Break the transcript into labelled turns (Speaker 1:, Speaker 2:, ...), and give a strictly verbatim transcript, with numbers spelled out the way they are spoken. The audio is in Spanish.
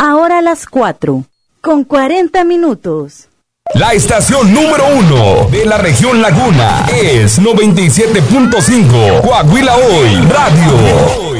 Speaker 1: Ahora a las cuatro, con cuarenta minutos.
Speaker 2: La estación número uno de la región Laguna es noventa y siete punto cinco Coahuila Hoy Radio.